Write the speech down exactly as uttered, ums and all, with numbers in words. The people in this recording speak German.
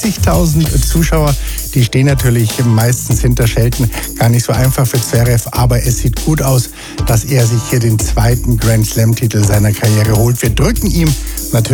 zigtausend Zuschauer, die stehen natürlich meistens hinter Shelton. Gar nicht so einfach für Zverev, aber es sieht gut aus, dass er sich hier den zweiten Grand Slam-Titel seiner Karriere holt. Wir drücken ihm natürlich